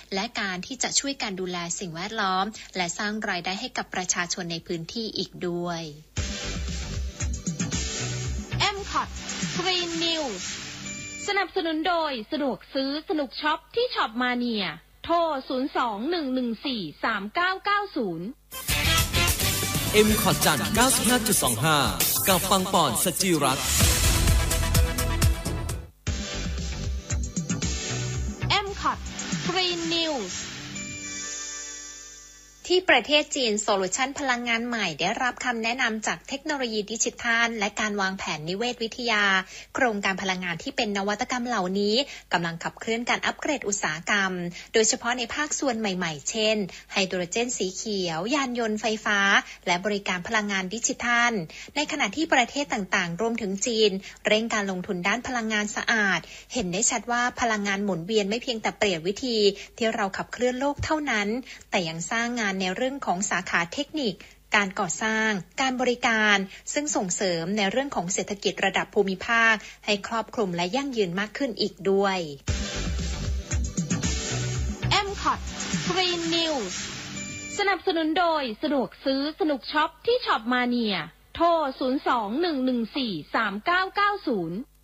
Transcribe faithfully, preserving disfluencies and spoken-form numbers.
และการที่จะช่วยการดูแลสิ่งแวดล้อมและสร้างรายได้ให้กับประชาชนในพื้นที่อีกด้วยเอ็ม คอท Green News สนับสนุนโดยสะดวกซื้อสนุกช็อปที่ช็อปมาเนียโทร ศูนย์ สอง หนึ่ง หนึ่ง สี่ สาม เก้า เก้า ศูนย์เอ็ม คอท จันทร์ เก้าสิบห้าจุดสองห้า กับปังปอนสจิรัตน์เอ็ม คอท Green News ที่ประเทศจีนโซลูชันพลังงานใหม่ได้รับคำแนะนำจากเทคโนโลยีดิจิทัลและการวางแผนนิเวศวิทยาโครงการพลังงานที่เป็นนวัตกรรมเหล่านี้กำลังขับเคลื่อนการอัปเกรดอุตสาหกรรมโดยเฉพาะในภาคส่วนใหม่ๆเช่นไฮโดรเจนสีเขียวยานยนต์ไฟฟ้าและบริการพลังงานดิจิทัลในขณะที่ประเทศต่างๆรวมถึงจีนเร่งการลงทุนด้านพลังงานสะอาดเห็นได้ชัดว่าพลังงานหมุนเวียนไม่เพียงแต่เปลี่ยนวิธีที่เราขับเคลื่อนโลกเท่านั้นแต่ยังสร้างงานในเรื่องของสาขาเทคนิคการก่อสร้างการบริการซึ่งส่งเสริมในเรื่องของเศรษฐกิจระดับภูมิภาคให้ครอบคลุมและยั่งยืนมากขึ้นอีกด้วยเอ็ม คอท Green News สนับสนุนโดยสะดวกซื้อสนุกช็อปที่ช็อปมาเนียโทร ศูนย์ สอง หนึ่ง หนึ่ง สี่ สาม เก้า เก้า ศูนย์